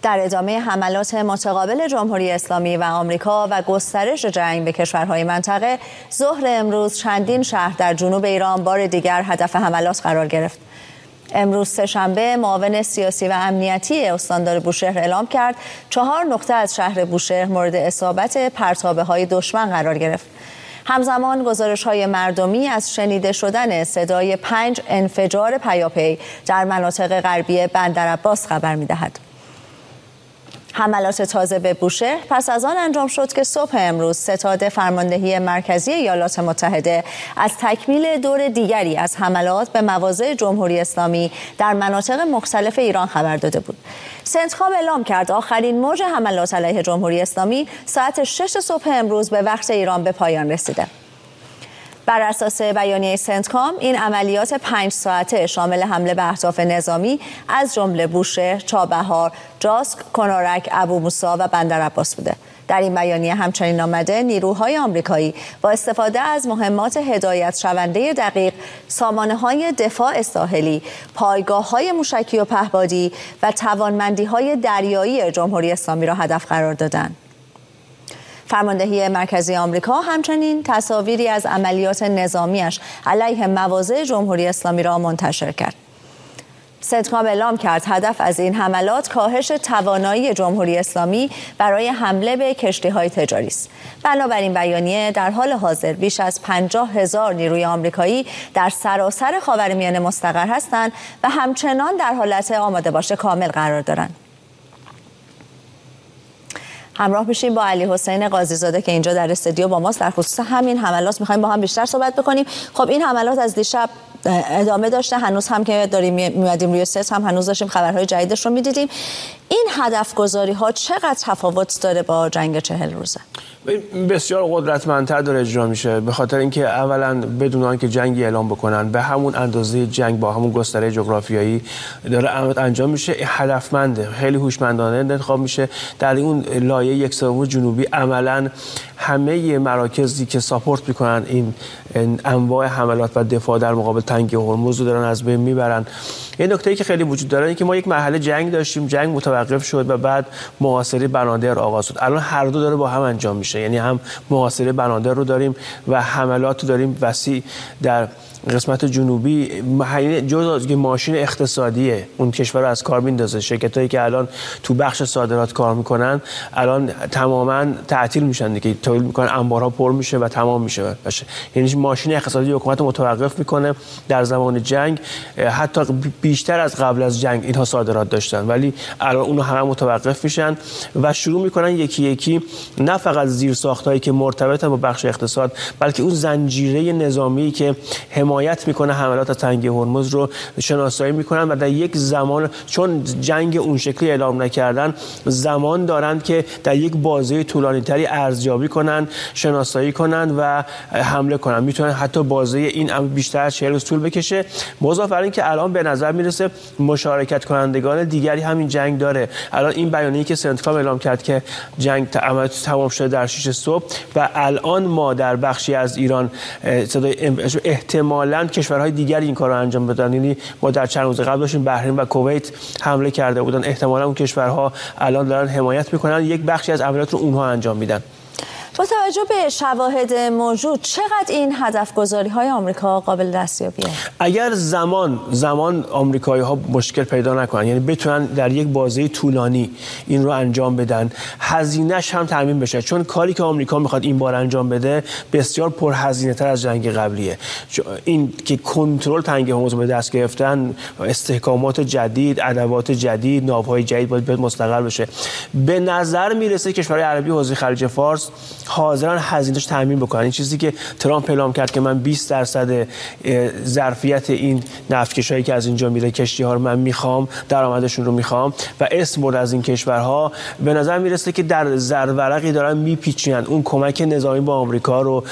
در ادامه حملات متقابل جمهوری اسلامی و آمریکا و گسترش جنگ به کشورهای منطقه، ظهر امروز چندین شهر در جنوب ایران بار دیگر هدف حملات قرار گرفت. امروز سه‌شنبه معاون سیاسی و امنیتی استاندار بوشهر اعلام کرد 4 نقطه از شهر بوشهر مورد اصابت پرتابه‌های دشمن قرار گرفت. همزمان گزارش‌های مردمی از شنیده شدن صدای 5 انفجار پیاپی در مناطق غربی بندرعباس خبر می‌دهد. حملات تازه به بوشهر پس از آن انجام شد که صبح امروز ستاد فرماندهی مرکزی ایالات متحده از تکمیل دور دیگری از حملات به مواضع جمهوری اسلامی در مناطق مختلف ایران خبر داده بود. سنتکام اعلام کرد آخرین موج حملات علیه جمهوری اسلامی ساعت 6 صبح امروز به وقت ایران به پایان رسیده. بر اساس بیانیه سنتکام این عملیات 5 ساعته شامل حمله به اهداف نظامی از جمله بوشهر، چابهار، جاسک، کنارک، ابو موسی و بندرعباس بوده. در این بیانیه همچنین آمده نیروهای آمریکایی با استفاده از مهمات هدایت شونده دقیق، سامانه‌های دفاع ساحلی، پایگاه‌های موشکی و پهپادی و توانمندی‌های دریایی جمهوری اسلامی را هدف قرار دادند. فرماندهی مرکزی آمریکا همچنین تصاویری از عملیات نظامیش علیه مواضع جمهوری اسلامی را منتشر کرد. سنتکام اعلام کرد هدف از این حملات کاهش توانایی جمهوری اسلامی برای حمله به کشتی‌های تجاری است. بنابراین بیانیه در حال حاضر بیش از 50,000 نیروی آمریکایی در سراسر خاورمیانه مستقر هستند و همچنان در حالت آماده باش کامل قرار دارند. همراه بشیم با علی حسین قاضی زاده که اینجا در استودیو با ماست. در خصوص همین حملات می‌خوایم با هم بیشتر صحبت بکنیم. خب این حملات از دیشب ادامه داشته، هنوز هم که داریم میادیم روی ست هم هنوز داشتیم خبرهای جدیدش رو می‌دیدیم. این هدف گذاری ها چقدر تفاوت داره با جنگ 40 روزه؟ بسیار قدرتمندتر داره اجرا میشه، به خاطر اینکه اولا بدون آنکه جنگی اعلام بکنن به همون اندازه جنگ با همون گستره جغرافیایی داره انجام میشه. هدفمنده، خیلی هوشمندانه انتخاب میشه. در اون لایه 1/3 جنوبی عملا همه مراکزی که ساپورت میکنن این انواع حملات و دفاع در مقابل تنگه هرمز رو دارن از بین میبرن. یه نکته‌ای که خیلی وجود داره اینه که ما یک مرحله جنگ داشتیم، جنگ متوقف شد و بعد محاصره بنادر آغاز شد. الان هر دو داره با هم انجام میشه، یعنی هم محاصره بنادر رو داریم و حملات رو داریم وسیع در قسمت جنوبی. جز ماشین اقتصادیه اون کشور رو از کار میندازه. شرکتایی که الان تو بخش صادرات کار میکنن الان تماما تعطیل میشن دیگه، تولید میکنن، انبارها پر میشه و تمام میشه. یعنی ماشین اقتصادی حکومت متوقف میکنه. در زمان جنگ حتی بیشتر از قبل از جنگ اینها صادرات داشتن، ولی الان اونها همه متوقف میشن و شروع میکنن یکی یکی نه فقط زیرساختایی که مرتبطن با بخش اقتصاد، بلکه اون زنجیره نظامی که حمایت میکنه حملات از تنگه هرمز رو شناسایی میکنن و در یک زمان، چون جنگ اون شکلی اعلام نکردن، زمان دارند که در یک بازه طولانی تری ارزیابی کنن، شناسایی کنن و حمله کنن. میتونن حتی بازه این بیشتر از 40 روز طول بکشه. مضاف بر این که الان به نظر میرسه مشارکت کنندگان دیگری همین جنگ داره. الان این بیانیه‌ای که سنتکام اعلام کرد که جنگ تمام شده در 6 صبح و الان ما در بخشی از ایران احتمالاً کشورهای دیگری این کار رو انجام بدن. یعنی ما در چند روز قبل داشتیم بحرین و کویت حمله کرده بودن، احتمالاً اون کشورها الان دارن حمایت میکنن، یک بخشی از عملیات رو اونها انجام میدن. با توجه به شواهد موجود چقدر این هدف گذاری های آمریکا قابل دستیابیه؟ اگر زمان آمریکایی ها مشکل پیدا نکنن، یعنی بتونن در یک بازه طولانی این رو انجام بدن، هزینه‌اش هم تامین بشه، چون کاری که آمریکا میخواد این بار انجام بده بسیار پرهزینه تر از جنگ قبلیه. این که کنترل تنگه هرمز به دست گرفتن، استحکامات جدید، ادوات جدید، ناوهای جدید باید مستقر بشه. به نظر میرسه کشورهای عربی حوزه خلیج فارس حاضرن هزینه‌اش تامین بکنن. این چیزی که ترامپ اعلام کرد که من 20% ظرفیت این نفتکشایی که از اینجا میره کشتی‌ها رو من میخوام، درآمدشون رو میخوام و اسم برد از این کشورها، به نظر میرسه که در زرورقی دارن میپیچینن اون کمک نظامی با آمریکا رو